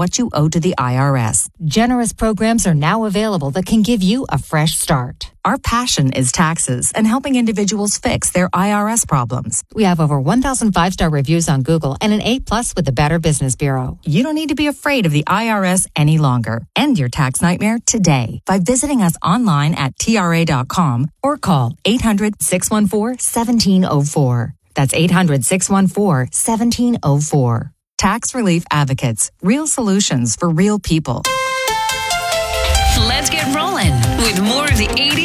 what you owe to the IRS. Generous programs are now available that can give you a fresh start. Our passion is taxes and helping individuals fix their IRS problems. We have over 1,000 5-star reviews on Google and an A+ with the Better Business Bureau. You don't need to be afraid of the IRS any longer. End your tax nightmare today by visiting us online at TRA.com or call 800-614-1704. That's 800-614-1704. Tax Relief Advocates. Real solutions for real people. Let's get rolling with more of the 80s